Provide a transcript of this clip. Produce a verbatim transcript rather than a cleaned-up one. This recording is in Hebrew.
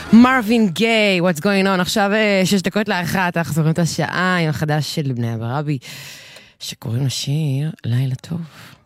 מרווין גיי, what's going on? עכשיו שש דקות לאחת, אנחנו זוכרים את השעה עם החדש של בני אברבי, שקוראים לשיר לילה טוב.